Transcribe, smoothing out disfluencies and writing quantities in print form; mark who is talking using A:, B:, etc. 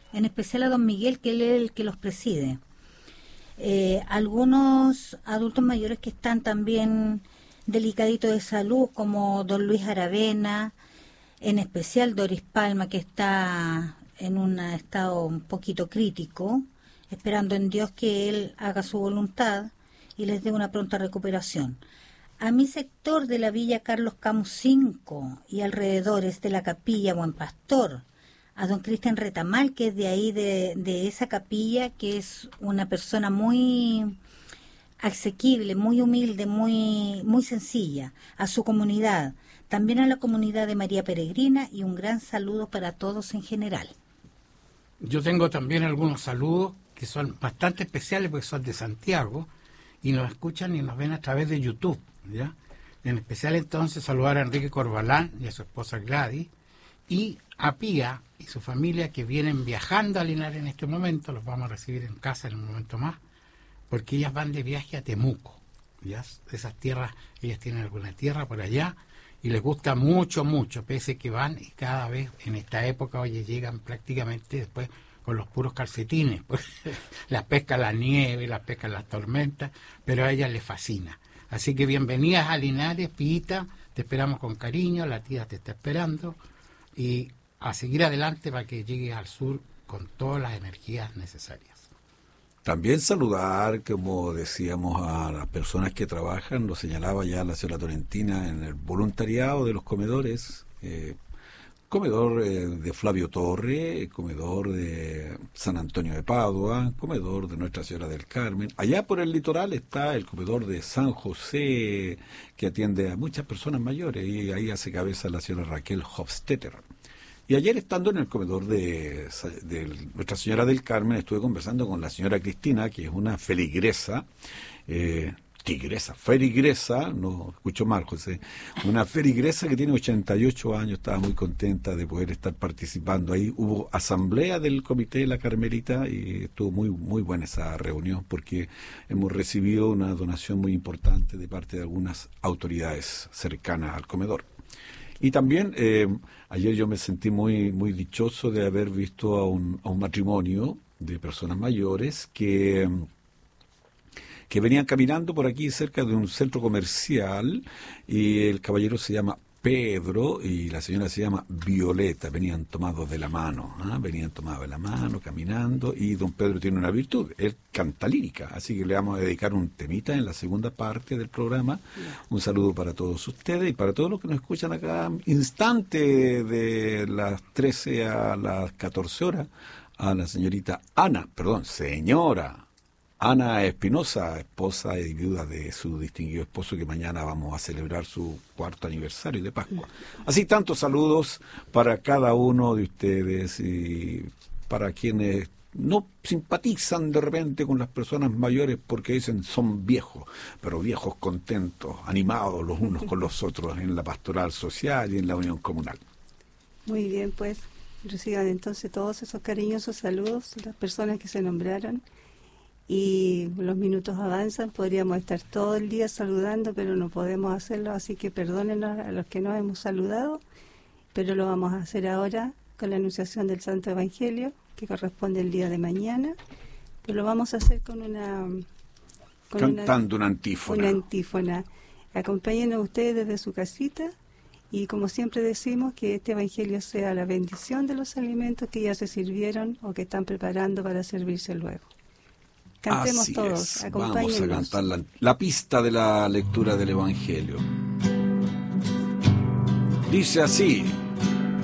A: en especial a don Miguel, que él es el que los preside. Algunos adultos mayores que están también delicaditos de salud, como don Luis Aravena, en especial Doris Palma, que está en un estado un poquito crítico, esperando en Dios que Él haga su voluntad y les dé una pronta recuperación. A mi sector de la Villa Carlos Camus 5 y alrededores de la Capilla Buen Pastor, a don Cristian Retamal, que es de ahí, de esa capilla, que es una persona muy asequible, muy humilde, muy sencilla, a su comunidad, también a la comunidad de María Peregrina, y un gran saludo para todos en general.
B: Yo tengo también algunos saludos que son bastante especiales porque son de Santiago y nos escuchan y nos ven a través de YouTube, ¿ya? En especial entonces saludar a Enrique Corbalán y a su esposa Gladys y a Pía y su familia que vienen viajando a Linares en este momento. Los vamos a recibir en casa en un momento más, porque ellas van de viaje a Temuco, ¿ya? Esas tierras, ellas tienen alguna tierra por allá y les gusta mucho, pese que van y cada vez en esta época, oye, llegan prácticamente después con los puros calcetines, pues, las pesca la nieve, las pesca las tormentas, pero a ellas les fascina. Así que bienvenidas a Linares, Pita, te esperamos con cariño, la tía te está esperando y a seguir adelante para que llegues al sur con todas las energías necesarias.
C: También saludar, como decíamos, a las personas que trabajan, lo señalaba ya la señora Torentina, en el voluntariado de los comedores, comedor de Flavio Torre, comedor de San Antonio de Padua, comedor de Nuestra Señora del Carmen. Allá por el litoral está el comedor de San José, que atiende a muchas personas mayores, y ahí hace cabeza la señora Raquel Hofstetter. Y ayer, estando en el comedor de Nuestra Señora del Carmen, estuve conversando con la señora Cristina, que es una feligresa, feligresa, no escucho mal, José, una feligresa que tiene 88 años, estaba muy contenta de poder estar participando ahí. Hubo asamblea del Comité de la Carmelita y estuvo muy buena esa reunión, porque hemos recibido una donación muy importante de parte de algunas autoridades cercanas al comedor. Y también ayer yo me sentí muy dichoso de haber visto a un matrimonio de personas mayores que venían caminando por aquí cerca de un centro comercial, y el caballero se llama Pedro y la señora se llama Violeta. Venían tomados de la mano, caminando, y don Pedro tiene una virtud, él canta lírica, así que le vamos a dedicar un temita en la segunda parte del programa. Un saludo para todos ustedes y para todos los que nos escuchan a cada instante de las 13 a las 14 horas, a la señora Ana Espinosa, esposa y viuda de su distinguido esposo, que mañana vamos a celebrar su 4º aniversario de Pascua. Así, tantos saludos para cada uno de ustedes y para quienes no simpatizan de repente con las personas mayores porque dicen son viejos, pero viejos contentos, animados los unos con los otros en la pastoral social y en la unión comunal.
D: Muy bien, pues reciban entonces todos esos cariñosos saludos, las personas que se nombraron. Y los minutos avanzan, podríamos estar todo el día saludando, pero no podemos hacerlo, así que perdónenos a los que no hemos saludado, pero lo vamos a hacer ahora con la anunciación del Santo Evangelio, que corresponde el día de mañana, pero lo vamos a hacer
C: cantando una antífona.
D: Una antífona. Acompáñenos ustedes desde su casita, y como siempre decimos, que este Evangelio sea la bendición de los alimentos que ya se sirvieron o que están preparando para servirse luego. Cantemos
C: así
D: todos,
C: acompáñennos. Vamos a cantar la pista de la lectura del Evangelio. Dice así: